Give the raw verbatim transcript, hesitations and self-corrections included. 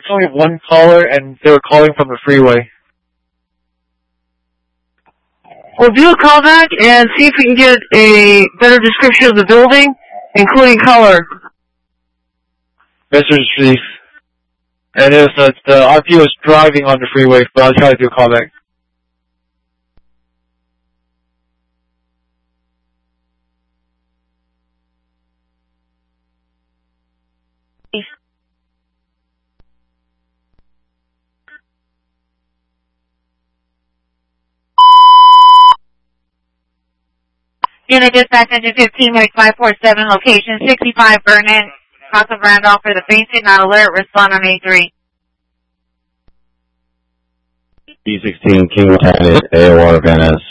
only one caller, and they were calling from the freeway. We'll do a callback and see if we can get a better description of the building, including color. Mister Chief. And it was, uh, the R P was driving on the freeway, but I'll try to do a callback. Unit dispatch engine fifteen, Mike five four seven, location sixty-five Vernon, south of Randolph for the basic, not alert, respond on A three. B sixteen, King Lieutenant, A O R Van Ness.